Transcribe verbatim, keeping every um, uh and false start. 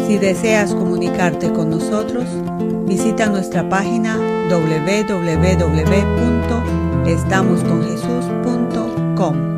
Si deseas comunicarte con nosotros, visita nuestra página doble u doble u doble u punto estamos con jesús punto com.